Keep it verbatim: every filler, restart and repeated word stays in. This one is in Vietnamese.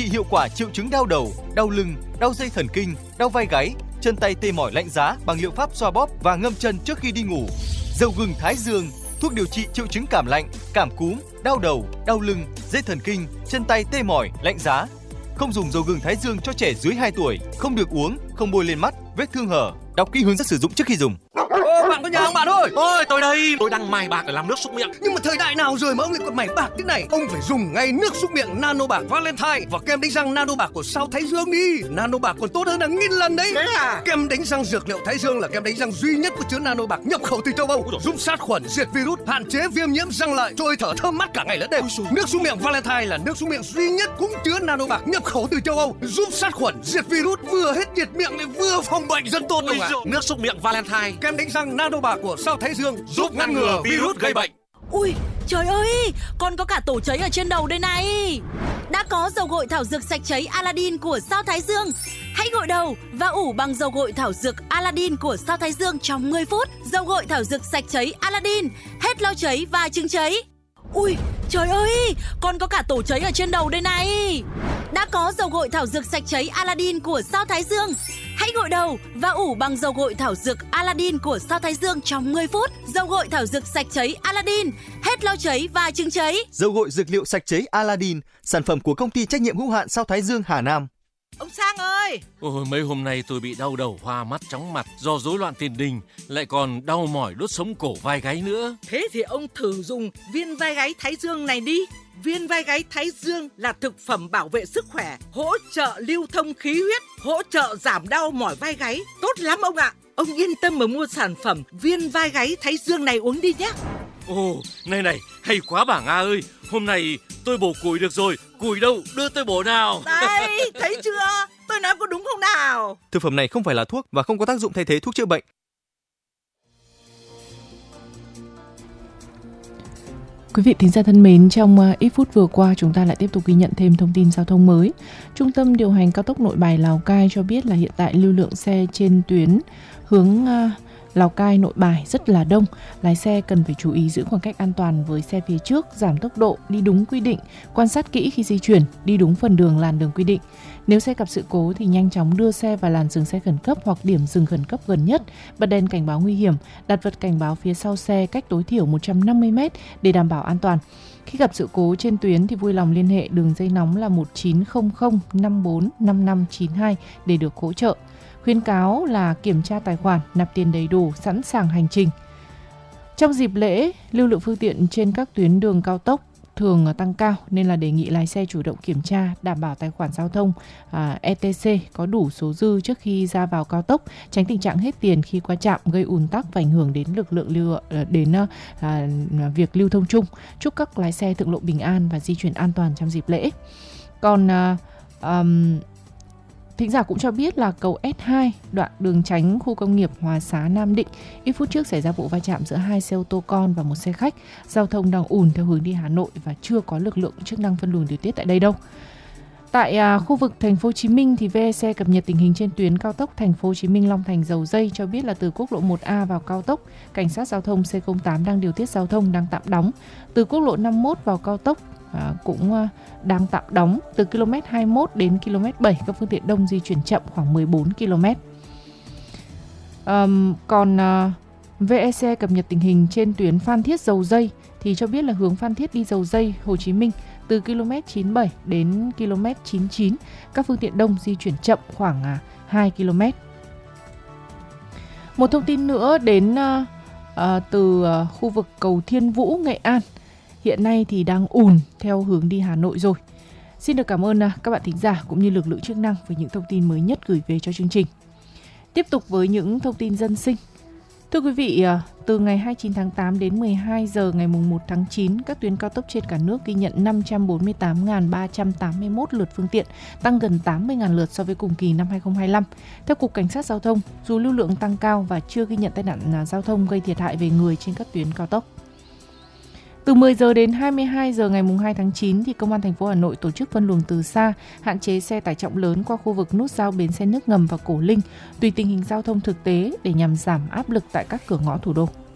hiệu quả triệu chứng đau đầu, đau lưng, đau dây thần kinh, đau vai gáy, chân tay tê mỏi lạnh giá bằng liệu pháp xoa bóp và ngâm chân trước khi đi ngủ. Dầu gừng Thái Dương, thuốc điều trị triệu chứng cảm lạnh, cảm cúm, đau đầu, đau lưng, dây thần kinh, chân tay tê mỏi, lạnh giá. Không dùng dầu gừng Thái Dương cho trẻ dưới hai tuổi, không được uống, không bôi lên mắt, vết thương hở. Đọc kỹ hướng dẫn sử dụng trước khi dùng. Ô, bạn có nhà không bạn ơi? Ôi, tôi đây, tôi đang mài bạc để làm nước súc miệng. Nhưng mà thời đại nào rồi mà ông lại còn mài bạc thế này? Ông phải dùng ngay nước súc miệng Nano Bạc Valentine và kem đánh răng Nano Bạc của Sao Thái Dương đi. Nano Bạc còn tốt hơn là nghìn lần đấy. Thế à? Kem đánh răng dược liệu Thái Dương là kem đánh răng duy nhất có chứa Nano Bạc nhập khẩu từ châu Âu, giúp sát khuẩn, diệt virus, hạn chế viêm nhiễm răng lợi, trôi thở thơm mát cả ngày lẫn đêm. Nước súc miệng Valentine là nước súc miệng duy nhất cũng chứa Nano Bạc nhập khẩu từ châu Âu, giúp sát khuẩn, diệt virus, vừa hết nhiệt miệng lại vừa phòng bệnh rất tốt luôn ạ. Nước súc miệng Valentine, kem đánh răng Nano Bạc của Sao Thái Dương giúp ngăn ngừa virus gây bệnh. Ui, trời ơi, con có cả tổ cháy ở trên đầu đây này. Đã có dầu gội thảo dược sạch cháy Aladdin của Sao Thái Dương. Hãy gội đầu và ủ bằng dầu gội thảo dược Aladdin của Sao Thái Dương trong mười phút. Dầu gội thảo dược sạch cháy Aladdin, hết lau cháy và chứng cháy. Ui, trời ơi, con có cả tổ cháy ở trên đầu đây này. Đã có dầu gội thảo dược sạch cháy Aladdin của Sao Thái Dương. Hãy gội đầu và ủ bằng dầu gội thảo dược Aladdin của Sao Thái Dương trong mười phút. Dầu gội thảo dược sạch cháy Aladdin, hết lau cháy và chứng cháy. Dầu gội dược liệu sạch cháy Aladdin, sản phẩm của công ty trách nhiệm hữu hạn Sao Thái Dương Hà Nam. Ông Sang ơi! Ôi, mấy hôm nay tôi bị đau đầu, hoa mắt, chóng mặt do rối loạn tiền đình, lại còn đau mỏi đốt sống cổ vai gáy nữa. Thế thì ông thử dùng viên vai gáy Thái Dương này đi. Viên vai gáy Thái Dương là thực phẩm bảo vệ sức khỏe, hỗ trợ lưu thông khí huyết, hỗ trợ giảm đau mỏi vai gáy. Tốt lắm ông ạ! Ông yên tâm mà mua sản phẩm viên vai gáy Thái Dương này uống đi nhé. Ồ, này này, hay quá bà Nga ơi. Hôm nay tôi bổ củi được rồi. Củi đâu, đưa tôi bổ nào. Đây, thấy chưa? Tôi nói có đúng không nào? Thực phẩm này không phải là thuốc và không có tác dụng thay thế thuốc chữa bệnh. Quý vị thính giả thân mến, trong ít phút vừa qua chúng ta lại tiếp tục ghi nhận thêm thông tin giao thông mới. Trung tâm điều hành cao tốc Nội Bài Lào Cai cho biết là hiện tại lưu lượng xe trên tuyến hướng Lào Cai Nội Bài rất là đông. Lái xe cần phải chú ý giữ khoảng cách an toàn với xe phía trước, giảm tốc độ, đi đúng quy định, quan sát kỹ khi di chuyển, đi đúng phần đường làn đường quy định. Nếu xe gặp sự cố thì nhanh chóng đưa xe vào làn dừng xe khẩn cấp hoặc điểm dừng khẩn cấp gần nhất, bật đèn cảnh báo nguy hiểm, đặt vật cảnh báo phía sau xe cách tối thiểu một trăm năm mươi mét để đảm bảo an toàn. Khi gặp sự cố trên tuyến thì vui lòng liên hệ đường dây nóng là một chín không không năm bốn năm năm chín hai để được hỗ trợ. Khuyến cáo là kiểm tra tài khoản, nạp tiền đầy đủ, sẵn sàng hành trình. Trong dịp lễ, lưu lượng phương tiện trên các tuyến đường cao tốc thường tăng cao nên là đề nghị lái xe chủ động kiểm tra, đảm bảo tài khoản giao thông à, e tê xê có đủ số dư trước khi ra vào cao tốc, tránh tình trạng hết tiền khi qua trạm gây ùn tắc và ảnh hưởng đến lực lượng lưu, đến à, việc lưu thông chung. Chúc các lái xe thượng lộ bình an và di chuyển an toàn trong dịp lễ. Còn à, um, thính giả cũng cho biết là cầu ét hai đoạn đường tránh khu công nghiệp Hòa Xá Nam Định ít phút trước xảy ra vụ va chạm giữa hai xe ô tô con và một xe khách. Giao thông đang ùn theo hướng đi Hà Nội và chưa có lực lượng chức năng phân luồng điều tiết tại đây đâu. Tại à, khu vực thành phố Hồ Chí Minh thì vê e xê cập nhật tình hình trên tuyến cao tốc thành phố Hồ Chí Minh Long Thành Dầu Dây cho biết là từ quốc lộ một A vào cao tốc, cảnh sát giao thông xê không tám đang điều tiết giao thông đang tạm đóng. Từ quốc lộ năm mươi mốt vào cao tốc À, cũng à, đang tạm đóng. Từ ki lô mét hai mươi mốt đến ki lô mét bảy các phương tiện đông di chuyển chậm khoảng mười bốn ki lô mét. À, còn à, vê e xê cập nhật tình hình trên tuyến Phan Thiết Dầu Dây thì cho biết là hướng Phan Thiết đi Dầu Dây Hồ Chí Minh từ ki lô mét chín mươi bảy đến ki lô mét chín mươi chín các phương tiện đông di chuyển chậm khoảng à, hai ki lô mét. Một thông tin nữa đến à, à, từ à, khu vực cầu Thiên Vũ Nghệ An. Hiện nay thì đang ùn theo hướng đi Hà Nội rồi. Xin được cảm ơn các bạn thính giả cũng như lực lượng chức năng với những thông tin mới nhất gửi về cho chương trình. Tiếp tục với những thông tin dân sinh. Thưa quý vị, từ ngày hai mươi chín tháng tám đến mười hai giờ ngày một tháng chín, các tuyến cao tốc trên cả nước ghi nhận năm trăm bốn mươi tám nghìn ba trăm tám mươi mốt lượt phương tiện, tăng gần tám mươi nghìn lượt so với cùng kỳ năm hai không hai lăm. Theo Cục Cảnh sát Giao thông, dù lưu lượng tăng cao và chưa ghi nhận tai nạn giao thông gây thiệt hại về người trên các tuyến cao tốc. Từ mười giờ đến hai mươi hai giờ ngày hai tháng chín thì Công an thành phố Hà Nội tổ chức phân luồng từ xa, hạn chế xe tải trọng lớn qua khu vực nút giao bến xe nước ngầm và Cổ Linh, tùy tình hình giao thông thực tế để nhằm giảm áp lực tại các cửa ngõ thủ đô.